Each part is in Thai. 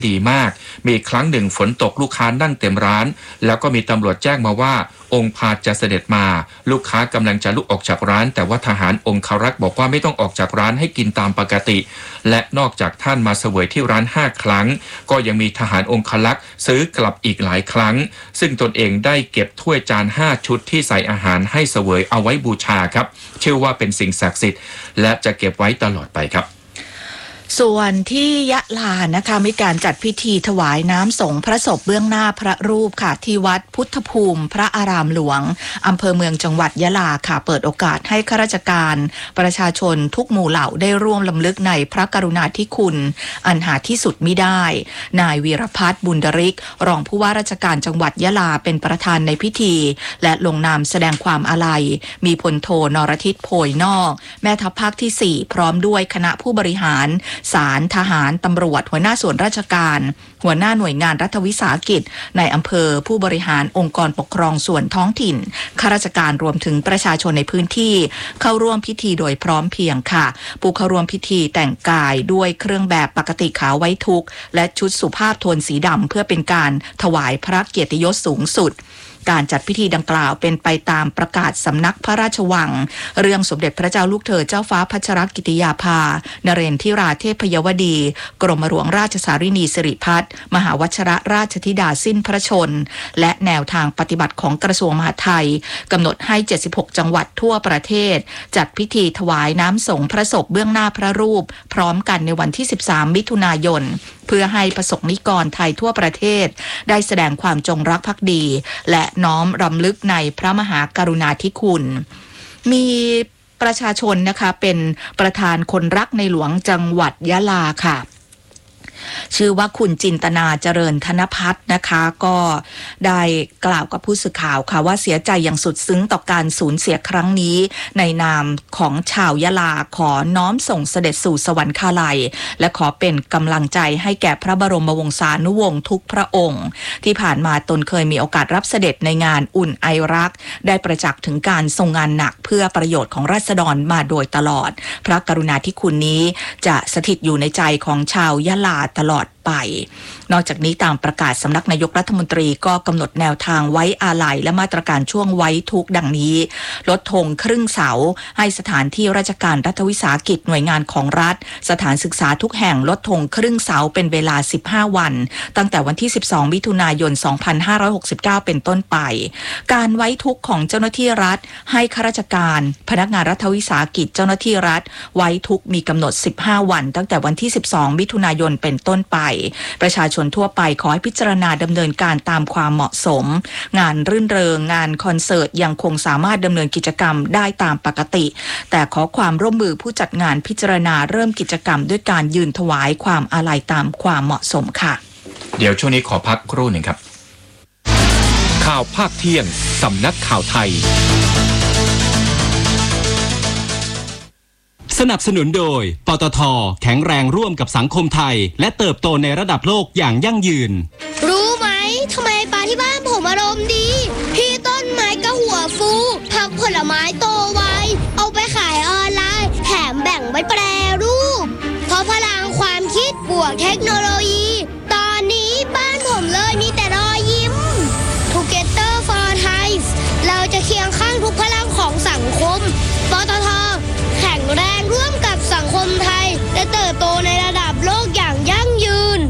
ดีมากมีครั้งหนึ่งฝนตกลูกค้านั่งเต็มร้านแล้วก็มีตำรวจแจ้งมาว่าองค์พาจะเสด็จมาลูกค้ากำลังจะลุกออกจากร้านแต่ว่าทหารองครักษ์บอกว่าไม่ต้องออกจากร้านให้กินตามปกติและนอกจากท่านมาเสวยที่ร้าน5ครั้งก็ยังมีทหารองครักษ์ซื้อกลับอีกหลายครั้งซึ่งตนเองได้เก็บถ้วยจาน5ชุดที่ใส่อาหารให้เสวยเอาไว้บูชาครับเชื่อว่าเป็นสิ่งศักดิ์สิทธิ์และจะเก็บไว้ตลอดไปครับส่วนที่ยะลานะคะมีการจัดพิธีถวายน้ำสงฆ์พระศพเบื้องหน้าพระรูปค่ะที่วัดพุทธภูมิพระอารามหลวงอำเภอเมืองจังหวัดยะลาค่ะเปิดโอกาสให้ข้าราชการประชาชนทุกหมู่เหล่าได้ร่วมรำลึกในพระกรุณาธิคุณอันหาที่สุดมิได้นายวีรพัฒน์บุญดริกรองผู้ว่าราชการจังหวัดยะลาเป็นประธานในพิธีและลงนามแสดงความอาลัยมีพลโทนรทิตโพยนอกแม่ทัพภาคที่4พร้อมด้วยคณะผู้บริหารศาลทหารตำรวจหัวหน้าส่วนราชการหัวหน้าหน่วยงานรัฐวิสาหกิจในอำเภอผู้บริหารองค์กรปกครองส่วนท้องถิ่นข้าราชการรวมถึงประชาชนในพื้นที่เข้าร่วมพิธีโดยพร้อมเพรียงค่ะผู้เข้าร่วมพิธีแต่งกายด้วยเครื่องแบบปกติขาวไว้ทุกข์และชุดสุภาพโทนสีดำเพื่อเป็นการถวายพระเกียรติยศสูงสุดการจัดพิธีดังกล่าวเป็นไปตามประกาศสำนักพระราชวังเรื่องสมเด็จพระเจ้าลูกเธอเจ้าฟ้าพัชรกิติยาภานเรนทิราเทพยวดีกรมหลวงราชสารินีสิริพัฒน์มหาวชิรราชธิดาสิ้นพระชนและแนวทางปฏิบัติของกระทรวงมหาดไทยกำหนดให้76จังหวัดทั่วประเทศจัดพิธีถวายน้ำสงฆ์พระศพเบื้องหน้าพระรูปพร้อมกันในวันที่13มิถุนายนเพื่อให้ประสบนิกรไทยทั่วประเทศได้แสดงความจงรักภักดีและน้อมรำลึกในพระมหากรุณาธิคุณมีประชาชนนะคะเป็นประธานคนรักในหลวงจังหวัดยะลาค่ะชื่อว่าคุณจินตนาเจริญธนพัฒน์นะคะก็ได้กล่าวกับผู้สื่อข่าวค่ะว่าเสียใจอย่างสุดซึ้งต่อการสูญเสียครั้งนี้ในนามของชาวยะลาขอน้อมส่งเสด็จสู่สวรรคาลัยและขอเป็นกำลังใจให้แก่พระบรมวงศานุวงศ์ทุกพระองค์ที่ผ่านมาตนเคยมีโอกาสรับเสด็จในงานอุ่นไอรักได้ประจักษ์ถึงการทรงงานหนักเพื่อประโยชน์ของราษฎรมาโดยตลอดพระกรุณาธิคุณนี้จะสถิตอยู่ในใจของชาวยะลาตลอดไปนอกจากนี้ตามประกาศสำนักนายกรัฐมนตรีก็กำหนดแนวทางไว้อาลัยและมาตรการช่วงไว้ทุกข์ดังนี้ลดธงครึ่งเสาให้สถานที่ราชการรัฐวิสาหกิจหน่วยงานของรัฐสถานศึกษาทุกแห่งลดธงครึ่งเสาเป็นเวลา15วันตั้งแต่วันที่12มิถุนายน2569เป็นต้นไปการไว้ทุกข์ของเจ้าหน้าที่รัฐให้ข้าราชการพนักงานรัฐวิสาหกิจเจ้าหน้าที่รัฐไว้ทุกข์มีกำหนด15วันตั้งแต่วันที่12มิถุนายนเป็นต้นไปประชาชนทั่วไปขอให้พิจารณาดำเนินการตามความเหมาะสมงานรื่นเริงงานคอนเสิร์ตยังคงสามารถดำเนินกิจกรรมได้ตามปกติแต่ขอความร่วมมือผู้จัดงานพิจารณาเริ่มกิจกรรมด้วยการยืนถวายความอาลัยตามความเหมาะสมค่ะเดี๋ยวช่วงนี้ขอพักครู่หนึ่งครับข่าวภาคเที่ยงสำนักข่าวไทยสนับสนุนโดยปตท.แข็งแรงร่วมกับสังคมไทยและเติบโตในระดับโลกอย่างยั่งยืนรู้ไหมทำไมปลาที่บ้านผมอารมณ์ดีที่ต้นไม้ก็หัวฟูผักผลไม้โตไวเอาไปขายออนไลน์แถมแบ่งไว้แปรรูปเพราะพลังความคิดบวกเทคโนโลยีตอนนี้บ้านผมเลยมีแต่รอยยิ้ม Together for Thai เราจะเคียงข้างทุกพลังของสังคมปตท.แข็งแรงร่วมกับสังคมไทยและเติบโตในระดับโลกอย่างยั่งยืน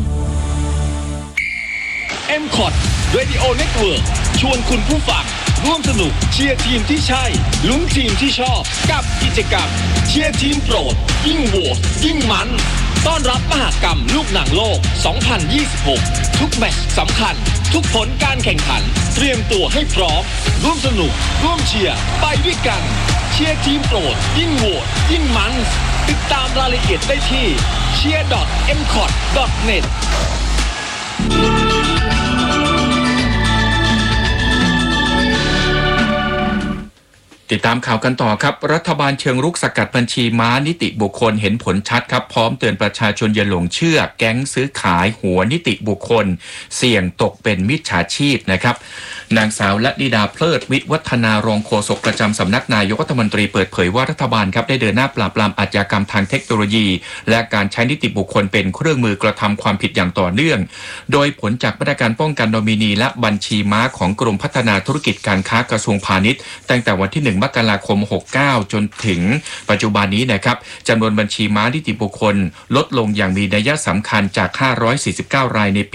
MCOT Radio Network ชวนคุณผู้ฟังร่วมสนุกเชียร์ทีมที่ใช่ลุ้นทีมที่ชอบกับกิจกรรมเชียร์ทีมโปรดยิ่งโหวตยิ่งมันต้อนรับมหกรรมลูกหนังโลก 2026 ทุกแมตช์สำคัญทุกผลการแข่งขันเตรียมตัวให้พร้อมร่วมสนุกร่วมเชียร์ไปด้วยกันเชียร์ทีมโปรดยิ่งโหวตยิ่งมันติดตามรายละเอียดได้ที่ cheer.mcot.net ติดตามข่าวกันต่อครับรัฐบาลเชิงรุกสกัดบัญชีม้านิติบุคคลเห็นผลชัดครับพร้อมเตือนประชาชนอย่าหลงเชื่อแก๊งซื้อขายหัวนิติบุคคลเสี่ยงตกเป็นมิจฉาชีพนะครับนางสาวละนิดาเพลิดวิวัฒนารองโฆษกประจำสำนักนายกรัฐมนตรีเปิดเผยว่ารัฐบาลครับได้เดินหน้าปราบปรามอาชญากรรมทางเทคโนโลยีและการใช้นิติบุคคลเป็นเครื่องมือกระทำความผิดอย่างต่อเนื่องโดยผลจากมาตรการป้องกันโนมินีและบัญชีม้าของกรมพัฒนาธุรกิจการค้ากระทรวงพาณิชย์ตั้งแต่วันที่1 มกราคม 69 จนถึงปัจจุบันนี้นะครับจำนวนบัญชีม้านิติบุคคลลดลงอย่างมีนัยสำคัญจาก549รายในปี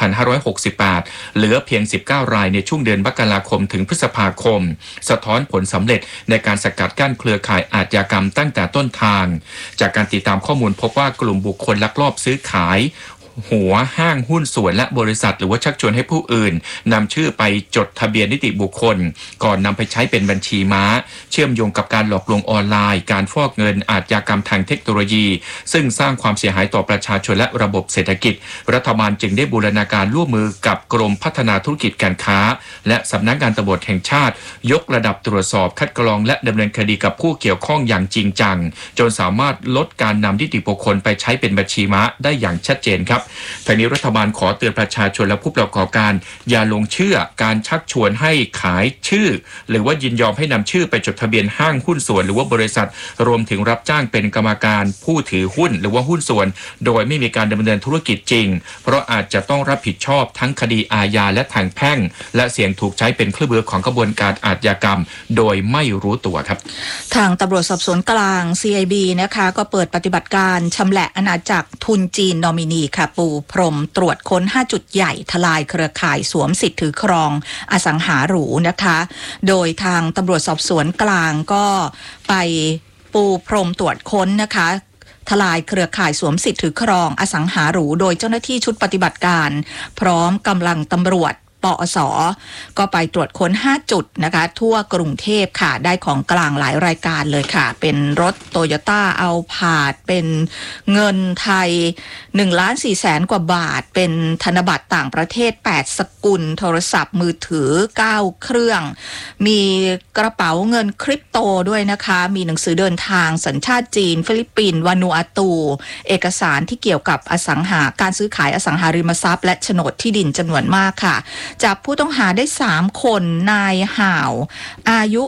2568เหลือเพียง19รายในช่วงเดือนมกราคมถึงพฤษภาคมสะท้อนผลสำเร็จในการสกัดกั้นเครือข่ายอาชญากรรมตั้งแต่ต้นทางจากการติดตามข้อมูลพบว่ากลุ่มบุคคลลักลอบซื้อขายหัวห้างหุ้นส่วนและบริษัทหรือว่าชักชวนให้ผู้อื่นนำชื่อไปจดทะเบียนนิติบุคคลก่อนนำไปใช้เป็นบัญชีม้าเชื่อมโยงกับการหลอกลวงออนไลน์การฟอกเงินอาชญากรรมทางเทคโนโลยีซึ่งสร้างความเสียหายต่อประชาชนและระบบเศรษฐกิจรัฐบาลจึงได้บูรณาการร่วมมือกับกรมพัฒนาธุรกิจการค้าและสำนักงานตำรวจแห่งชาติยกระดับตรวจสอบคัดกรองและดำเนินคดีกับผู้เกี่ยวข้องอย่างจริงจังจนสามารถลดการนำนิติบุคคลไปใช้เป็นบัญชีม้าได้อย่างชัดเจนครับทางนี้รัฐบาลขอเตือนประชาชนและผู้ประกอบการอย่าลงเชื่อการชักชวนให้ขายชื่อหรือว่ายินยอมให้นำชื่อไปจดทะเบียนห้างหุ้นส่วนหรือว่าบริษัทรวมถึงรับจ้างเป็นกรรมการผู้ถือหุ้นหรือว่าหุ้นส่วนโดยไม่มีการดำเนินธุรกิจจริงเพราะอาจจะต้องรับผิดชอบทั้งคดีอาญาและทางแพ่งและเสี่ยงถูกใช้เป็นเครื่องมือของกระบวนการอาชญากรรมโดยไม่รู้ตัวครับทางตำรวจสอบสวนกลาง CIB นะคะก็เปิดปฏิบัติการชำแหละอาณาจักรทุนจีนนอมินีค่ะปูพรมตรวจค้น5จุดใหญ่ทลายเครือข่ายสวมสิทธิ์ถือครองอสังหาหรูนะคะโดยทางตำรวจสอบสวนกลางก็ไปปูพรมตรวจค้นนะคะทลายเครือข่ายสวมสิทธิ์ถือครองอสังหาหรูโดยเจ้าหน้าที่ชุดปฏิบัติการพร้อมกำลังตำรวจปอส.ก็ไปตรวจค้น5จุดนะคะทั่วกรุงเทพค่ะได้ของกลางหลายรายการเลยค่ะเป็นรถโตโยต้าอัลพาร์ดเป็นเงินไทย1,400,000 กว่าบาทเป็นธนบัตรต่างประเทศ8สกุลโทรศัพท์มือถือ9เครื่องมีกระเป๋าเงินคริปโตด้วยนะคะมีหนังสือเดินทางสัญชาติจีนฟิลิปปินส์วานูอาตูเอกสารที่เกี่ยวกับอสังหาการซื้อขายอสังหาริมทรัพย์และโฉนดที่ดินจำนวนมากค่ะจับผู้ต้องหาได้3คนนายห่าวอายุ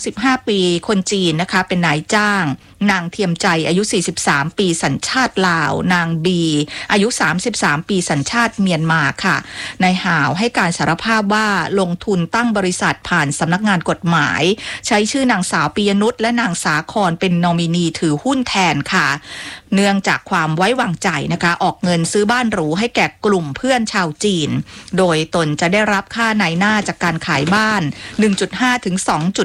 35ปีคนจีนนะคะเป็นนายจ้างนางเทียมใจอายุ43ปีสัญชาติลาวนางบีอายุ33ปีสัญชาติเมียนมาค่ะนายห่าวให้การสารภาพว่าลงทุนตั้งบริษัทผ่านสำนักงานกฎหมายใช้ชื่อนางสาวปิยนุชและนางสาครเป็นนอมินีถือหุ้นแทนค่ะเนื่องจากความไว้วางใจนะคะออกเงินซื้อบ้านหรูให้แก่กลุ่มเพื่อนชาวจีนโดยตนจะได้รับค่านายหน้าจากการขายบ้าน 1.5 ถึง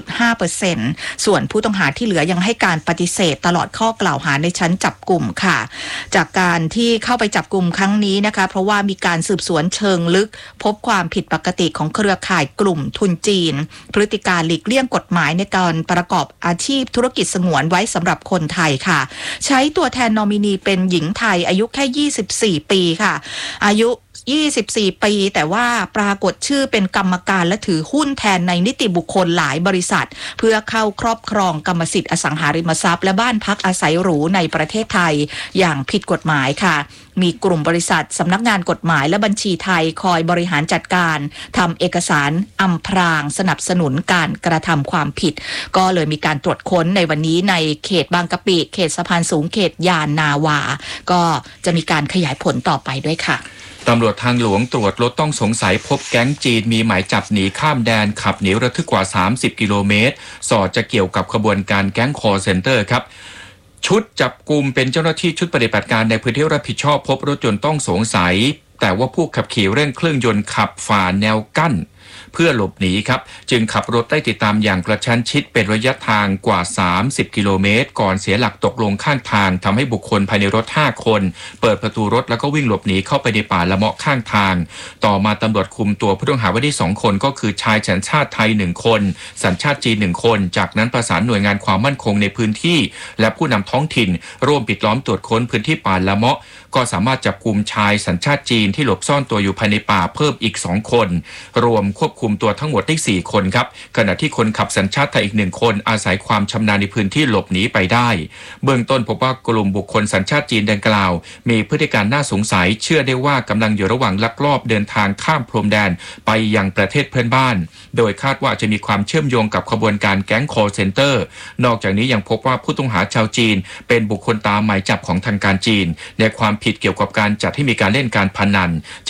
2.5% ส่วนผู้ต้องหาที่เหลือยังให้การปฏิเสธตลอดข้อกล่าวหาในชั้นจับกลุ่มค่ะจากการที่เข้าไปจับกลุ่มครั้งนี้นะคะเพราะว่ามีการสืบสวนเชิงลึกพบความผิดปกติของเครือข่ายกลุ่มทุนจีนพฤติการหลีกเลี่ยงกฎหมายในการประกอบอาชีพธุรกิจสงวนไว้สำหรับคนไทยค่ะใช้ตัวแทนนอมินีเป็นหญิงไทยอายุแค่24ปีค่ะอายุ24ปีแต่ว่าปรากฏชื่อเป็นกรรมการและถือหุ้นแทนในนิติบุคคลหลายบริษัทเพื่อเข้าครอบครองกรรมสิทธิ์อสังหาริมทรัพย์และบ้านพักอาศัยหรูในประเทศไทยอย่างผิดกฎหมายค่ะมีกลุ่มบริษัทสำนักงานกฎหมายและบัญชีไทยคอยบริหารจัดการทำเอกสารอำพรางสนับสนุนการกระทำความผิดก็เลยมีการตรวจค้นในวันนี้ในเขตบางกะปิเขตสะพานสูงเขตยานนาวาก็จะมีการขยายผลต่อไปด้วยค่ะตำรวจทางหลวงตรวจรถต้องสงสัยพบแก๊งจีนมีหมายจับหนีข้ามแดนขับหนีระทึกกว่า30กิโลเมตรสอดจะเกี่ยวกับขบวนการแก๊งคอลเซ็นเตอร์ครับชุดจับกุมเป็นเจ้าหน้าที่ชุดปฏิบัติการในพื้นที่รับผิดชอบพบรถยนต์ต้องสงสัยแต่ว่าผู้ขับขี่เร่งเครื่องยนต์ขับฝ่าแนวกั้นเพื่อหลบหนีครับจึงขับรถได้ติดตามอย่างกระชั้นชิดเป็นระยะทางกว่า30กิโลเมตรก่อนเสียหลักตกลงข้างทางทำให้บุคคลภายในรถ5คนเปิดประตูรถแล้วก็วิ่งหลบหนีเข้าไปในป่าละเมาะข้างทางต่อมาตำรวจคุมตัวผู้ต้องหาไว้ได้2คนก็คือชายสัญชาติไทย1คนสัญชาติจีน1คนจากนั้นประสานหน่วยงานความมั่นคงในพื้นที่และผู้นำท้องถิ่นร่วมปิดล้อมตรวจค้นพื้นที่ป่าละเมาะก็สามารถจับกุมชายสัญชาติจีนที่หลบซ่อนตัวอยู่ภายในป่าเพิ่มอีก2คนรวมควบคุมคุมตัวทั้งหมดได้4 คนครับขณะที่คนขับสัญชาติไทยอีก1 คนอาศัยความชำนาญในพื้นที่หลบหนีไปได้เบื้องต้นพบว่ากลุ่มบุคคลสัญชาติจีนดังกล่าวมีพฤติการน่าสงสัยเชื่อได้ว่ากำลังอยู่ระหว่างลักลอบเดินทางข้ามพรมแดนไปยังประเทศเพื่อนบ้านโดยคาดว่าจะมีความเชื่อมโยงกับขบวนการแก๊ง call center นอกจากนี้ยังพบว่าผู้ต้องหาชาวจีนเป็นบุคคลตามหมายจับของทางการจีนในความผิดเกี่ยวกับการจัดให้มีการเล่นการพนัน